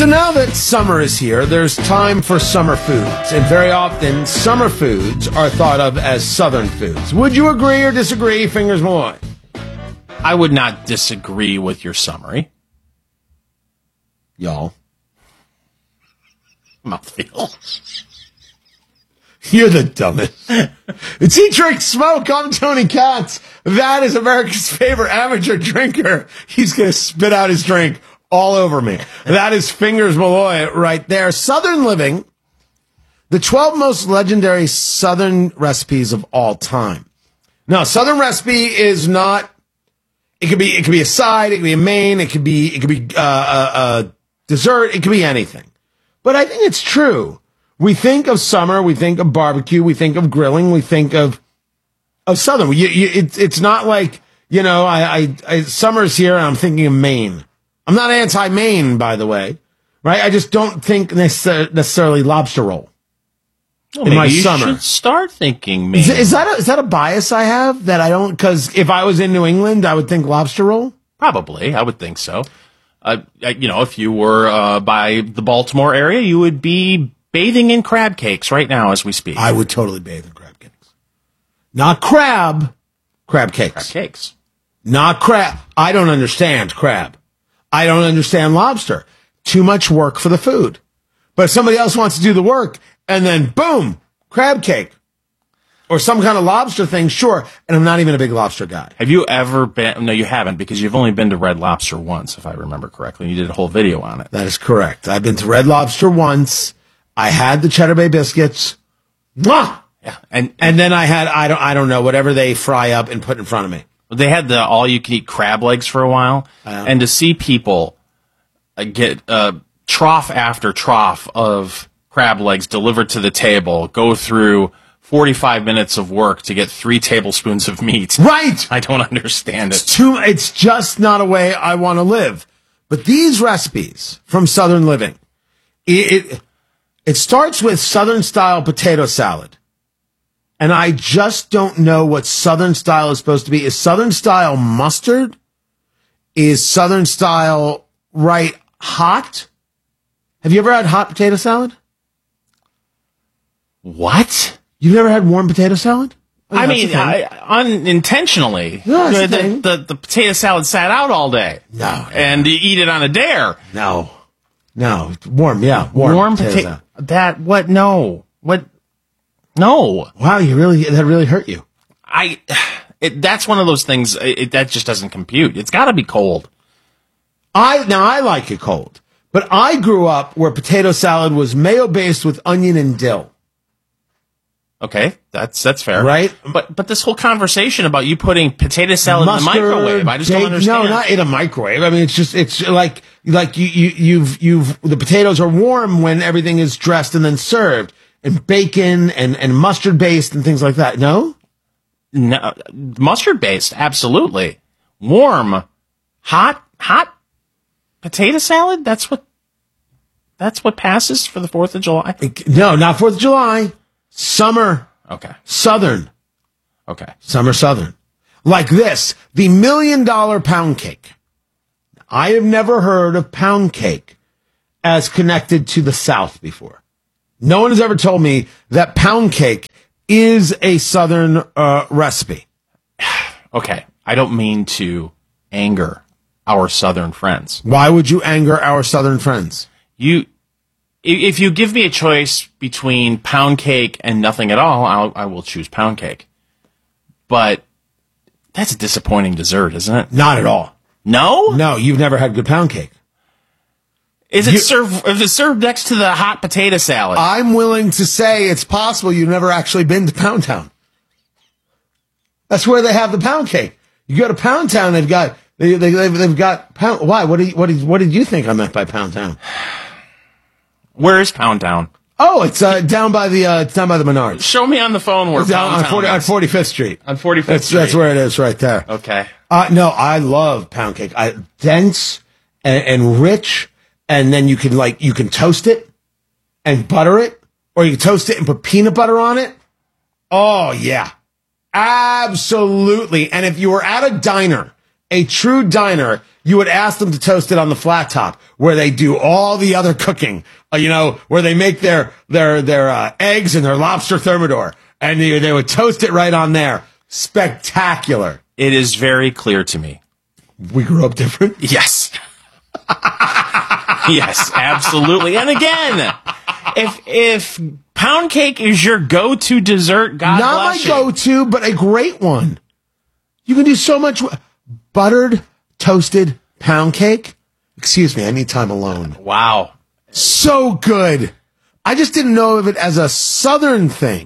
So now that summer is here, there's time for summer foods. And very often, summer foods are thought of as southern foods. Would you agree or disagree, Fingers Malloy? I would not disagree with your summary. Y'all. Mouthfeel. You're the dumbest. It's Eat, Drink, Smoke. I'm Tony Katz. That is America's favorite amateur drinker. He's going to spit out his drink all over me. That is Fingers Malloy right there. Southern Living, the 12 most legendary Southern recipes of all time. Now, Southern recipe is not. It could be a side. It could be a main. It could be a dessert. It could be anything. But I think it's true. We think of summer. We think of barbecue. We think of grilling. We think of Southern. It's not like, summer's here and I'm thinking of Maine. I'm not anti-Maine, by the way, right? I just don't think necessarily lobster roll in my summer. You should start thinking Maine. Is that a bias I have that I don't? Because if I was in New England, I would think lobster roll. Probably, I would think so. If you were by the Baltimore area, you would be bathing in crab cakes right now as we speak. I would totally bathe in crab cakes. Not crab cakes. Crab cakes. Not crab. I don't understand crab. I don't understand lobster. Too much work for the food. But if somebody else wants to do the work, and then boom, crab cake. Or some kind of lobster thing, sure. And I'm not even a big lobster guy. Have you ever been? No, you haven't, because you've only been to Red Lobster once, if I remember correctly. You did a whole video on it. That is correct. I've been to Red Lobster once. I had the Cheddar Bay biscuits. Mwah! Yeah. And then I had, I don't know, whatever they fry up and put in front of me. They had the all-you-can-eat crab legs for a while, and to see people get trough after trough of crab legs delivered to the table, go through 45 minutes of work to get 3 tablespoons of meat. Right! I don't understand it. It's just not a way I want to live. But these recipes from Southern Living, it starts with Southern-style potato salad. And I just don't know what Southern style is supposed to be. Is Southern style mustard? Is Southern style hot? Have you ever had hot potato salad? What? You've never had warm potato salad? I mean, unintentionally. No, the potato salad sat out all day. No. And you eat it on a dare. No. Warm, yeah. Warm potato salad. No. What? No. Wow, that really hurt you. That's one of those things, that just doesn't compute. It's got to be cold. I like it cold. But I grew up where potato salad was mayo-based with onion and dill. Okay, that's fair. Right? But this whole conversation about you putting potato salad in the microwave, I just don't understand. No, not in a microwave. I mean, it's like the potatoes are warm when everything is dressed and then served. And bacon and mustard based and things like that. No, mustard based, absolutely. Warm, hot potato salad. That's what passes for the 4th of July. No, not 4th of July. Summer. Okay. Southern. Okay. Summer Southern. Like this, the $1 million pound cake. I have never heard of pound cake as connected to the South before. No one has ever told me that pound cake is a Southern recipe. Okay. I don't mean to anger our Southern friends. Why would you anger our Southern friends? If you give me a choice between pound cake and nothing at all, I will choose pound cake. But that's a disappointing dessert, isn't it? Not at all. No? No, you've never had good pound cake. Is it served next to the hot potato salad? I'm willing to say it's possible you've never actually been to Pound Town. That's where they have the pound cake. You go to Pound Town, they've got pound. Why? What did you think I meant by Pound Town? Where is Pound Town? Oh, it's down by the Menards. Show me on the phone where Pound Town on 45th Street. On 45th Street. That's where it is, right there. Okay. No, I love pound cake. Dense and rich. And then you can toast it and butter it, or you can toast it and put peanut butter on it. Oh, yeah. Absolutely. And if you were at a diner a true diner, you would ask them to toast it on the flat top where they do all the other cooking, where they make their eggs and their lobster thermidor, and they would toast it right on there. Spectacular. It is very clear to me. We grew up different? Yes. Yes, absolutely. And again, if pound cake is your go-to dessert, God not bless my you. go-to, but a great one. You can do so much. Buttered, toasted pound cake. Excuse me, I need time alone. Wow. So good. I just didn't know of it as a Southern thing.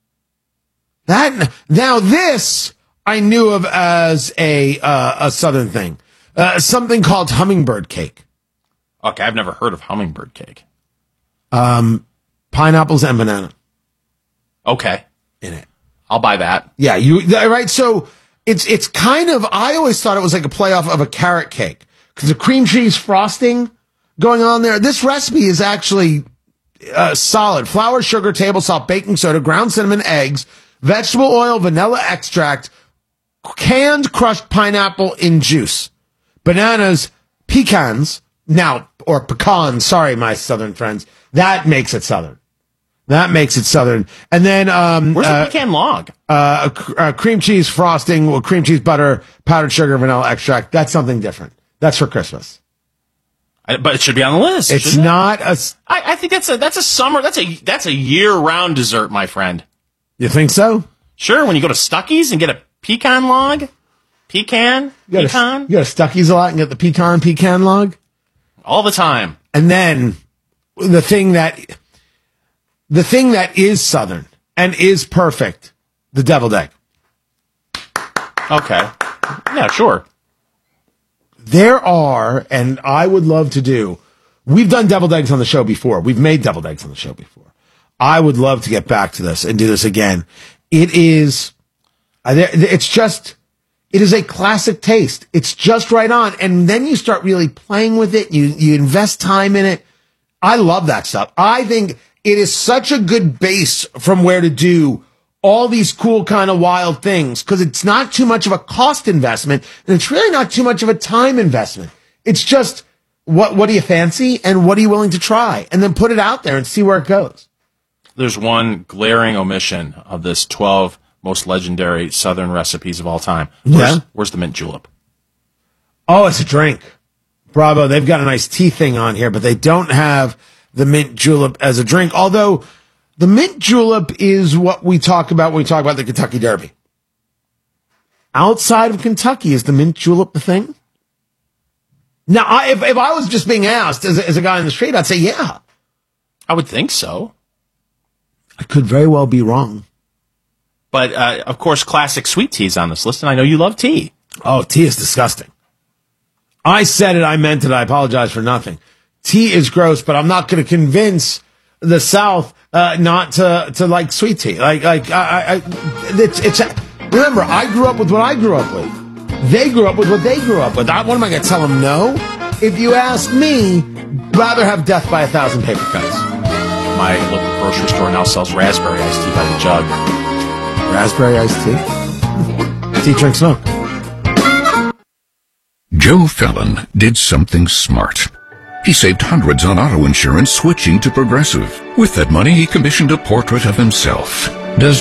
Now this I knew of as a Southern thing. Something called hummingbird cake. Okay, I've never heard of hummingbird cake. Pineapples and banana. Okay. In it. I'll buy that. Yeah, right. So it's kind of, I always thought it was like a playoff of a carrot cake because the cream cheese frosting going on there. This recipe is actually solid. Flour, sugar, table salt, baking soda, ground cinnamon, eggs, vegetable oil, vanilla extract, canned crushed pineapple in juice, bananas, pecans, or pecans. Sorry, my Southern friends. That makes it Southern. And then, where's the pecan log? Cream cheese frosting, cream cheese butter, powdered sugar, vanilla extract. That's something different. That's for Christmas. But it should be on the list. It's not I think that's a summer. That's a year-round dessert, my friend. You think so? Sure. When you go to Stuckey's and get a pecan log, pecan. You go to Stuckey's a lot and get the pecan log all the time. And then the thing that is Southern and is perfect, the deviled egg. Okay. Yeah, sure. There are, and I would love to do, we've done deviled eggs on the show before. We've made deviled eggs on the show before. I would love to get back to this and do this again. It is a classic taste. It's just right on. And then you start really playing with it. You invest time in it. I love that stuff. I think it is such a good base from where to do all these cool kind of wild things because it's not too much of a cost investment and it's really not too much of a time investment. It's just what do you fancy and what are you willing to try and then put it out there and see where it goes. There's one glaring omission of this 12 most legendary Southern recipes of all time. Where's the mint julep? Oh, it's a drink. Bravo. They've got a nice tea thing on here, but they don't have the mint julep as a drink. Although the mint julep is what we talk about when we talk about the Kentucky Derby. Outside of Kentucky, is the mint julep the thing? Now, if I was just being asked as a guy in the street, I'd say, yeah. I would think so. I could very well be wrong. But, of course, classic sweet tea's on this list, and I know you love tea. Oh, tea is disgusting. I said it, I meant it, I apologize for nothing. Tea is gross, but I'm not going to convince the South not to like sweet tea. Remember, I grew up with what I grew up with. They grew up with what they grew up with. What am I going to tell them no? If you ask me, rather have death by 1,000 paper cuts. My local grocery store now sells raspberry iced tea by the jug. Raspberry iced tea? Tea, drink, smoke. Joe Fallon did something smart. He saved hundreds on auto insurance switching to Progressive. With that money, he commissioned a portrait of himself. Does